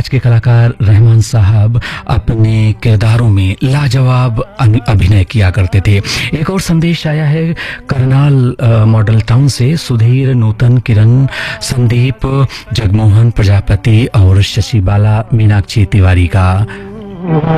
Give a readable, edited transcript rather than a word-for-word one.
आज के कलाकार रहमान साहब अपने किरदारों में लाजवाब अभिनय किया करते थे। एक और संदेश आया है करनाल मॉडल टाउन से सुधीर, नूतन, किरण, संदीप, जगमोहन प्रजापति और शशिबाला मीनाक्षी तिवारी का।